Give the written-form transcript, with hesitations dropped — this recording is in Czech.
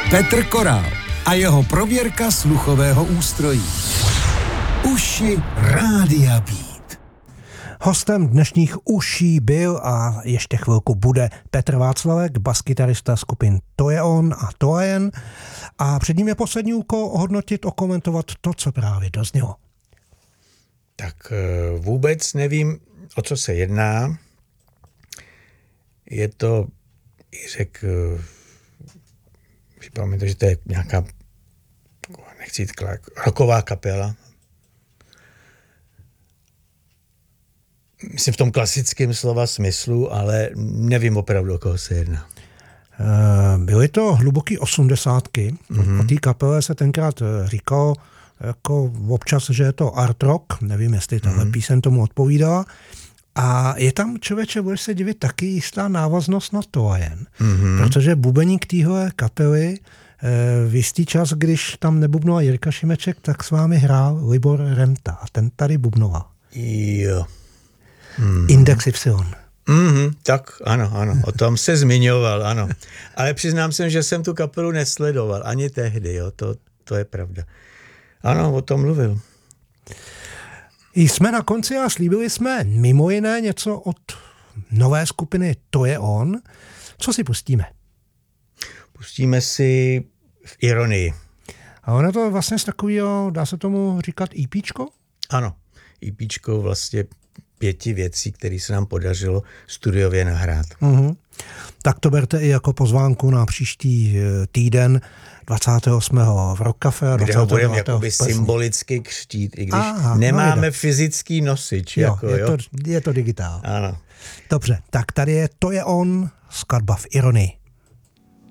Petr Korál a jeho prověrka sluchového ústrojí. Uši Rádia Beat. Hostem dnešních uší byl a ještě chvilku bude Petr Václavek, baskytarista skupin To je on a To a jen. A před ním je poslední úkol ohodnotit, okomentovat to, co právě doznělo. Tak vůbec nevím, o co se jedná. Je to, připadá to, že to je nějaká, nechci jít rocková kapela. Myslím v tom klasickém slova smyslu, ale nevím opravdu, o koho se jedná. Byly to hluboký 80. O té kapele se tenkrát říkalo jako občas, že je to art rock, nevím, jestli tahle píseň tomu odpovídala. A je tam, člověče, budeš se divit, taky jistá návaznost na To a jen. Protože bubeník téhle kapely v jistý čas, když tam nebubnoval Jirka Šimeček, tak s vámi hrál Libor Remta a ten tady bubnoval. Jo. Index Y. Tak ano, o tom se zmiňoval, ano. Ale přiznám se, že jsem tu kapelu nesledoval, ani tehdy, jo, to je pravda. Ano, o tom mluvil. Jsme na konci a slíbili jsme mimo jiné něco od nové skupiny To je on. Co si pustíme? Pustíme si v Ironii. A ono to vlastně z takového, dá se tomu říkat EPčko? Ano, EPčko vlastně 5 věcí, které se nám podařilo studiově nahrát. Tak to berte i jako pozvánku na příští týden 28. v Rock Café a 29. Kde ho budeme jakoby v Plzni. symbolicky křtít, i když nemáme fyzický nosič. Je to digitál. Ano. Dobře, tak tady je To je on, skladba v Ironii.